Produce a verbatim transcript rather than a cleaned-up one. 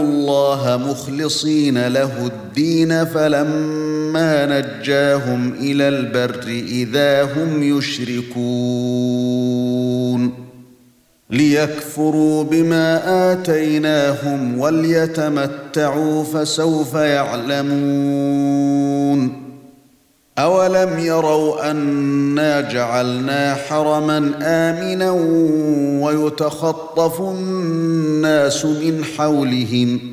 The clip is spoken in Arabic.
الله مخلصين له الدين فلما نجاهم إلى البر إذا هم يشركون ليكفروا بما آتيناهم وليتمتعوا فسوف يعلمون أولم يروا أنا جعلنا حرما آمنا ويتخطف الناس من حولهم